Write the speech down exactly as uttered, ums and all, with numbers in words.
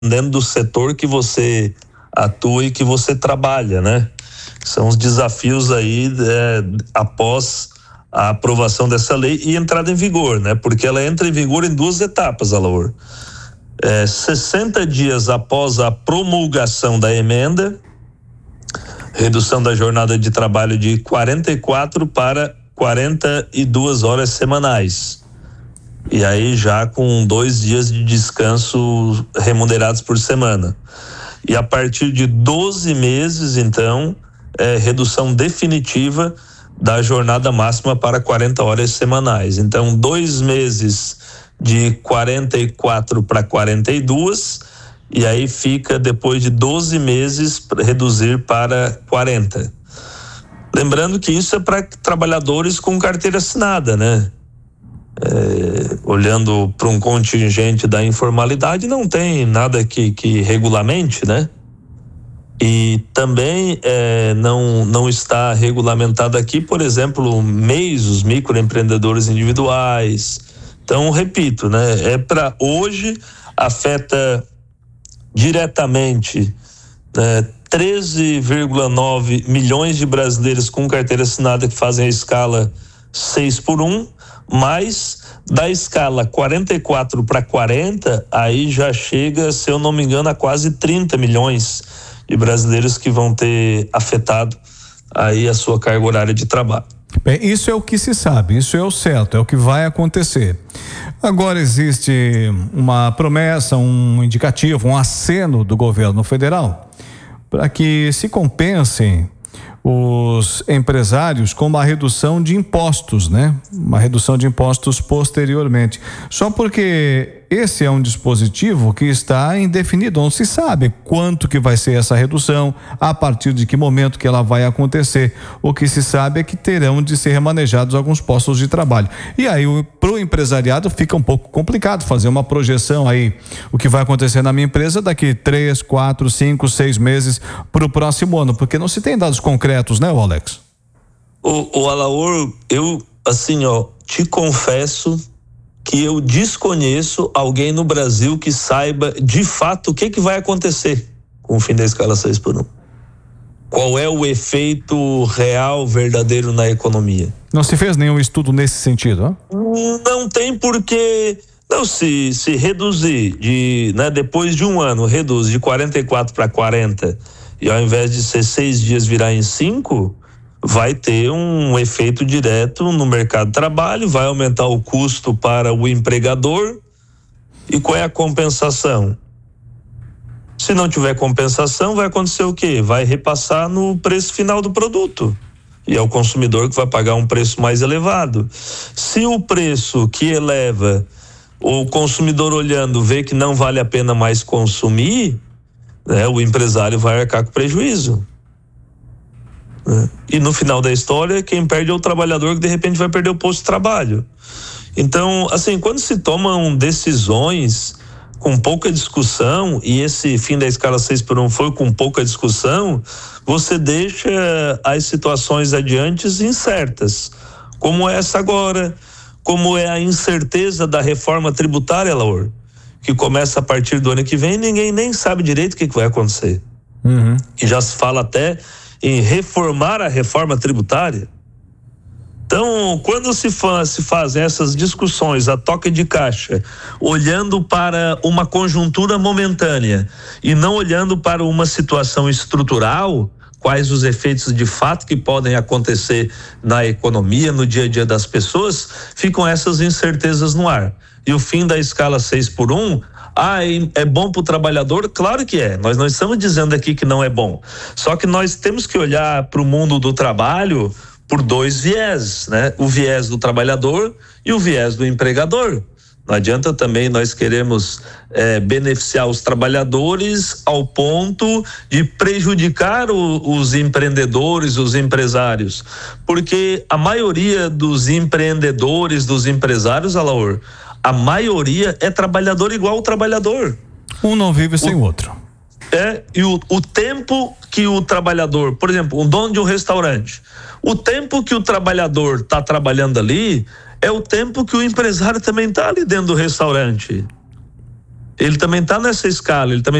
dependendo do setor que você atua e que você trabalha, né? São os desafios aí é, após a aprovação dessa lei e entrada em vigor, né? Porque ela entra em vigor em duas etapas, Alaor. É, sessenta dias após a promulgação da emenda, redução da jornada de trabalho de quarenta e quatro para quarenta e duas horas semanais. E aí já com dois dias de descanso remunerados por semana. E a partir de doze meses, então, é redução definitiva da jornada máxima para quarenta horas semanais. Então, dois meses de quarenta e quatro para quarenta e duas, e aí fica depois de doze meses para reduzir para quarenta. Lembrando que isso é para trabalhadores com carteira assinada, né? É, olhando para um contingente da informalidade, não tem nada que, que regulamente, né? E também é, não, não está regulamentado aqui, por exemplo, o M E I, os microempreendedores individuais. Então, repito, né? É para hoje, afeta diretamente né, treze vírgula nove milhões de brasileiros com carteira assinada que fazem a escala seis por um, mas da escala quarenta e quatro para quarenta, aí já chega, se eu não me engano, a quase trinta milhões de brasileiros que vão ter afetado aí a sua carga horária de trabalho. Bem, isso é o que se sabe, isso é o certo, é o que vai acontecer. Agora existe uma promessa, um indicativo, um aceno do governo federal para que se compensem os empresários com uma redução de impostos, né? Uma redução de impostos posteriormente. Só porque esse é um dispositivo que está indefinido, não se sabe quanto que vai ser essa redução, a partir de que momento que ela vai acontecer. O que se sabe é que terão de ser remanejados alguns postos de trabalho. E aí, para o empresariado fica um pouco complicado fazer uma projeção aí, o que vai acontecer na minha empresa daqui três, quatro, cinco, seis meses para o próximo ano, porque não se tem dados concretos, né, Alex? O, o Alaor, eu, assim, ó, te confesso que eu desconheço alguém no Brasil que saiba de fato o que que vai acontecer com o fim da escala seis por um. Qual é o efeito real, verdadeiro na economia? Não se fez nenhum estudo nesse sentido, hein? Não tem porque, não, se, se reduzir de, né, depois de um ano, reduz de quarenta e quatro para quarenta e ao invés de ser seis dias virar em cinco, vai ter um efeito direto no mercado de trabalho, vai aumentar o custo para o empregador. E qual é a compensação? Se não tiver compensação, vai acontecer o quê? Vai repassar no preço final do produto. E é o consumidor que vai pagar um preço mais elevado. Se o preço que eleva, o consumidor olhando vê que não vale a pena mais consumir, né, o empresário vai arcar com prejuízo. E no final da história, quem perde é o trabalhador, que de repente vai perder o posto de trabalho. Então, assim, quando se tomam decisões com pouca discussão, e esse fim da escala seis por um foi com pouca discussão, você deixa as situações adiante incertas, como essa agora, como é a incerteza da reforma tributária, Laur, que começa a partir do ano que vem, ninguém nem sabe direito o que, que vai acontecer. Uhum. E já se fala até em reformar a reforma tributária. Então, quando se, fa- se fazem essas discussões a toque de caixa, olhando para uma conjuntura momentânea e não olhando para uma situação estrutural, quais os efeitos de fato que podem acontecer na economia, no dia a dia das pessoas, ficam essas incertezas no ar. E o fim da escala seis por um, ah, é bom para o trabalhador? Claro que é, nós não estamos dizendo aqui que não é bom, só que nós temos que olhar para o mundo do trabalho por dois viés, né? O viés do trabalhador e o viés do empregador. Não adianta também nós queremos é, beneficiar os trabalhadores ao ponto de prejudicar o, os empreendedores, os empresários, porque a maioria dos empreendedores, dos empresários, Alaor, a maioria é trabalhador igual o trabalhador. Um não vive sem o outro. É, e o, o tempo que o trabalhador, por exemplo, um dono de um restaurante, o tempo que o trabalhador está trabalhando ali é o tempo que o empresário também está ali dentro do restaurante. ele também está nessa escala, ele também